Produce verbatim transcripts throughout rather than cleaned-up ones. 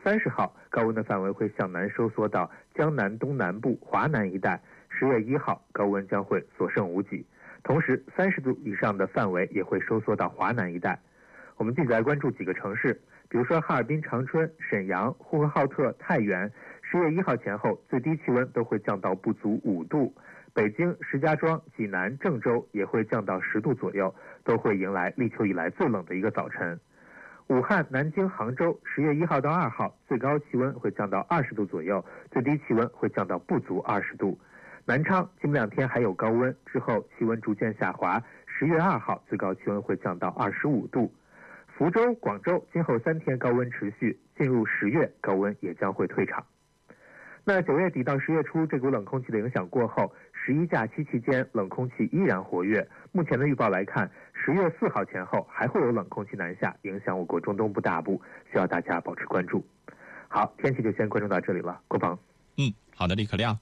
三十号，高温的范围会向南收缩到江南东南部、华南一带。十月一号，高温将会所剩无几。同时，三十度以上的范围也会收缩到华南一带。我们继续来关注几个城市，比如说哈尔滨、长春、沈阳、呼和浩特、太原，十月一号前后最低气温都会降到不足五度。北京、石家庄、济南、郑州也会降到十度左右，都会迎来立秋以来最冷的一个早晨。武汉、南京、杭州，十月一号到二号最高气温会降到二十度左右，最低气温会降到不足二十度。南昌今两天还有高温，之后气温逐渐下滑，十月二号最高气温会降到二十五度。福州、广州今后三天高温持续，进入十月高温也将会退场。那九月底到十月初，这股冷空气的影响过后，十一假期期间冷空气依然活跃。目前的预报来看，十月四号前后还会有冷空气南下，影响我国中东部大部，需要大家保持关注。好，天气就先关注到这里了，郭鹏。 嗯，好的，李可亮。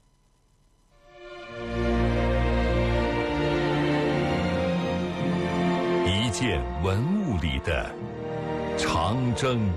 一件文物里的长征。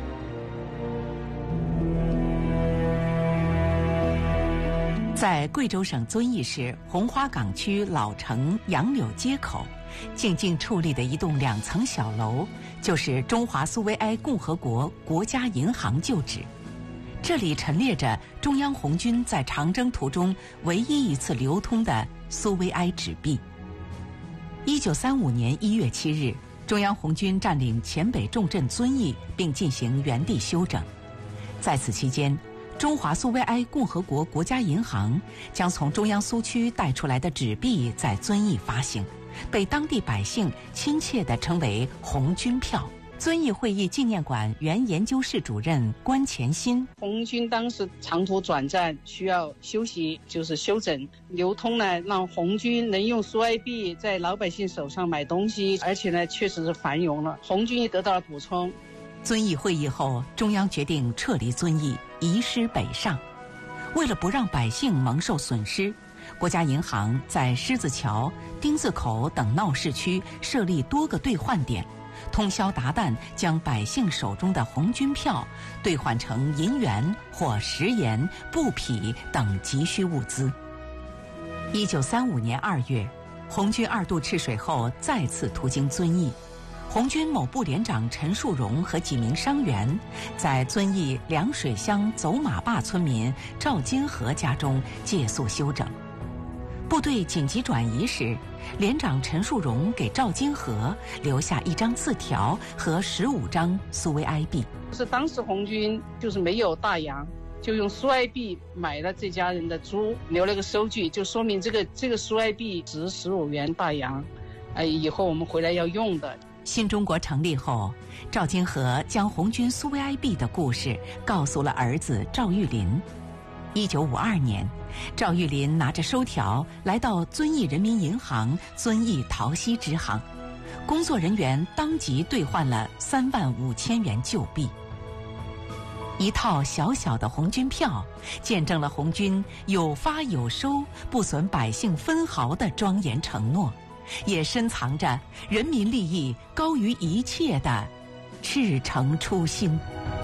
在贵州省遵义市红花岗区老城杨柳街口，静静矗立的一栋两层小楼，就是中华苏维埃共和国国家银行旧址。这里陈列着中央红军在长征途中唯一一次流通的苏维埃纸币。一九三五年一月七日，中央红军占领黔北重镇遵义，并进行原地休整。在此期间，中华苏维埃共和国国家银行将从中央苏区带出来的纸币在遵义发行，被当地百姓亲切地称为红军票。遵义会议纪念馆原研究室主任关前新： 红军当时长途转战需要休息，就是休整流通呢，让红军能用苏埃币在老百姓手上买东西，而且呢确实是繁荣了，红军也得到了补充。 遵义会议后，中央决定撤离遵义，移师北上。为了不让百姓蒙受损失，国家银行在狮子桥、丁字口等闹市区设立多个兑换点，通宵达旦将百姓手中的红军票兑换成银元或食盐、布匹等急需物资。一九三五年二月，红军二度赤水后再次途经遵义。红军某部连长陈树荣和几名伤员在遵义凉水乡走马坝村民赵金河家中借宿休整。部队紧急转移时，连长陈树荣给赵金河留下一张字条和十五张苏维埃币。 是当时红军就是没有大洋，就用苏埃币买了这家人的猪，留了个收据，就说明这个这个苏埃币值十五元大洋，呃，以后我们回来要用的。 新中国成立后，赵金河将红军苏维埃币的故事告诉了儿子赵玉林。一九五二年，赵玉林拿着收条来到遵义人民银行遵义桃溪支行，工作人员当即兑换了三万五千元旧币。一套小小的红军票，见证了红军有发有收、不损百姓分毫的庄严承诺，也深藏着人民利益高于一切的赤诚初心。